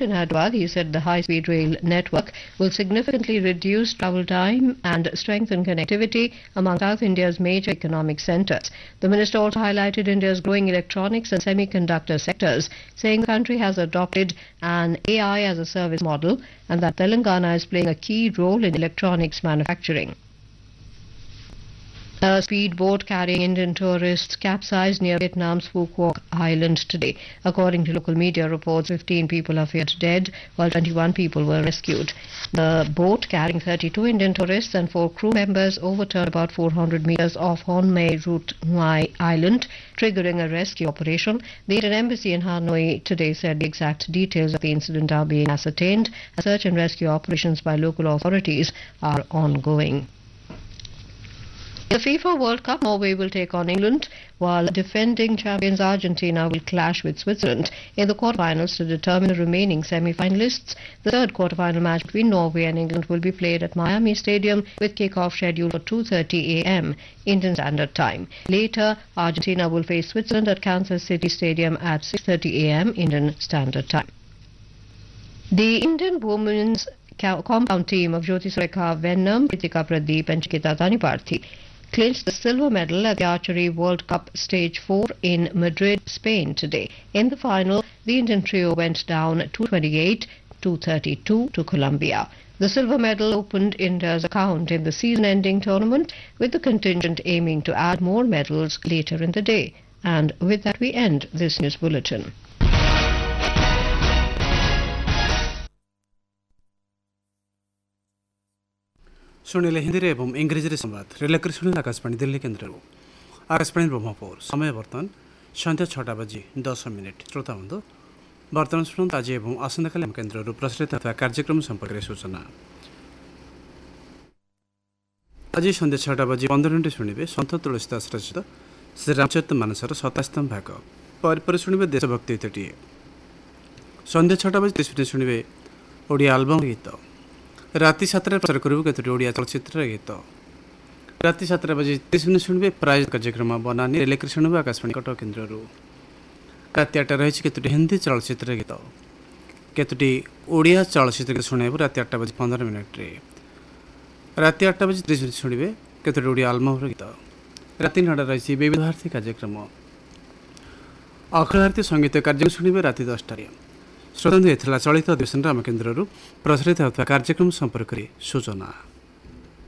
in Hyderabad, he said the high-speed rail network will significantly reduce travel time and strengthen connectivity among South India's major economic centers. The minister also highlighted India's growing electronics and semiconductor sectors, saying the country has adopted an AI as a service model and that Telangana is playing a key role in electronics manufacturing. A speedboat carrying Indian tourists capsized near Vietnam's Phu Quoc Island today. According to local media reports, 15 people are feared dead, while 21 people were rescued. The boat carrying 32 Indian tourists and 4 crew members overturned about 400 meters off Hon Mai Route Nguai Island, triggering a rescue operation. The Indian embassy in Hanoi today said the exact details of the incident are being ascertained. Search and rescue operations by local authorities are ongoing. In the FIFA World Cup, Norway will take on England, while defending champions Argentina will clash with Switzerland in the quarterfinals to determine the remaining semi-finalists. The third quarterfinal match between Norway and England will be played at Miami Stadium with kickoff scheduled for 2:30 a.m. Indian Standard Time. Later, Argentina will face Switzerland at Kansas City Stadium at 6:30 a.m. Indian Standard Time. The Indian women's compound team of Jyoti Surekha Vennam, Pritika Pradeep and Chikita Taniparthi clinched the silver medal at the Archery World Cup Stage 4 in Madrid, Spain today. In the final, the Indian trio went down 228-232 to Colombia. The silver medal opened India's account in the season-ending tournament, with the contingent aiming to add more medals later in the day. And with that, we end this news bulletin. शुणिले Hindi एवं इंग्रेजी संवाद रेलकर शुणिले आकाशवाणी दिल्ली केन्द्र आकाशवाणी ब्रह्मपुर समय बर्तमान सन्ध्या 6टा बजी 10 minute श्रोता बंधु बर्तमान शुणु आज एवं आसंता केन्द्र प्रसारित होता कार्यक्रम संपर्क सूचना आज सन्ध्या 6टा बजी 15 मिनिट शुणे सन्त तुलसीदास रचित श्री रामचरित मानसर 27तम भाग पर शुणे देशभक्ति गीतटीए सन्ध्या 6टा बजी 30 मिनिट शुणे ओडिया आलबम गीत राति 7 प्रसार करूँ केतोटी ओडिया चलचित्र गीत राति 7 बजे 30 मिनिट शुणे प्रायोजित कार्यक्रम बनानी रेलकर शुणु आकाशवाणी कटक केन्द्र राति 8 रही केतोटी हिंदी चलचित्र गीत केतोटी ओडिया चलचित्र गीत शुणु राति 8 बजे 15 मिनिट राति 8 बजे 30 मिनिट शुणे केतोटी ओडिया आलबम गीत राति 9 रही विविध भारती कार्यक्रम अखिल भारतीय संगीत कार्यक्रम शुणे राति 10 श्रोता चलित अधिवेशन आम केन्द्र प्रसारित होता कार्यक्रम संपर्क सूचना।